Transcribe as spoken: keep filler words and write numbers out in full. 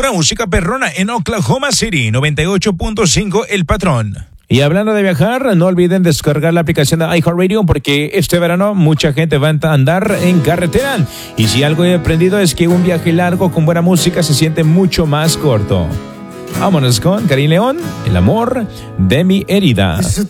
pura música perrona en Oklahoma City, noventa y ocho punto cinco El Patrón. Y hablando de viajar, no olviden descargar la aplicación de iHeartRadio porque este verano mucha gente va a andar en carretera. Y si algo he aprendido es que un viaje largo con buena música se siente mucho más corto. Vámonos con Karim León, El amor de mi herida.